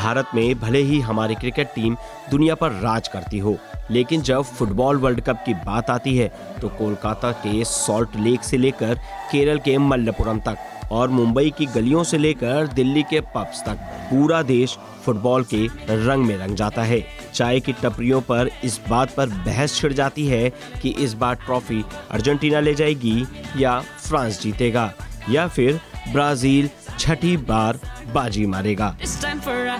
भारत में भले ही हमारी क्रिकेट टीम दुनिया पर राज करती हो, लेकिन जब फुटबॉल वर्ल्ड कप की बात आती है तो कोलकाता के सॉल्ट लेक से लेकर केरल के मल्लपुरम तक और मुंबई की गलियों से लेकर दिल्ली के पब्स तक पूरा देश फुटबॉल के रंग में रंग जाता है। चाय की टपरियों पर इस बात पर बहस छिड़ जाती है कि इस बार ट्रॉफी अर्जेंटीना ले जाएगी या फ्रांस जीतेगा या फिर ब्राजील छठी बार बाजी मारेगा।